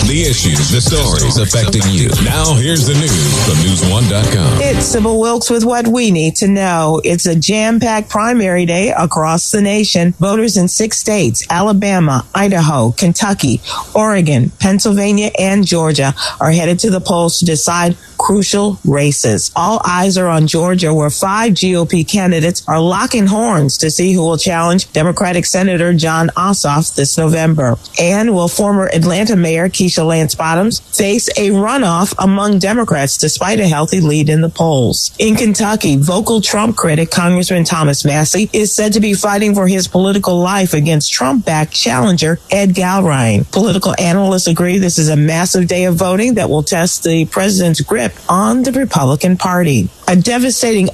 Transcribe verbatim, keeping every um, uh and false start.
The issues, the stories affecting you. Now, here's the news from news one dot com. It's Sybil Wilkes with what we need to know. It's a jam-packed primary day across the nation. Voters in six states, Alabama, Idaho, Kentucky, Oregon, Pennsylvania, and Georgia, are headed to the polls to decide crucial races. All eyes are on Georgia, where five G O P candidates are locking horns to see who will challenge Democratic Senator Jon Ossoff this November. And will former Atlanta Mayor Keisha Lance Bottoms face a runoff among Democrats despite a healthy lead in the polls. In Kentucky, vocal Trump critic Congressman Thomas Massie is said to be fighting for his political life against Trump-backed challenger Ed Galbraith. Political analysts agree this is a massive day of voting that will test the president's grip on the Republican Party. A devastating